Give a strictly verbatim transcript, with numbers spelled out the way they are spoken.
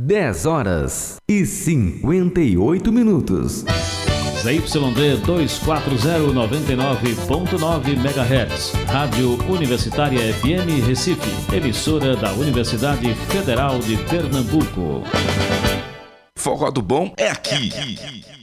dez horas e cinquenta e oito minutos. Z Y D duzentos e quarenta, noventa e nove ponto nove megahertz. Rádio Universitária F M Recife, emissora da Universidade Federal de Pernambuco. Forró do bom é aqui.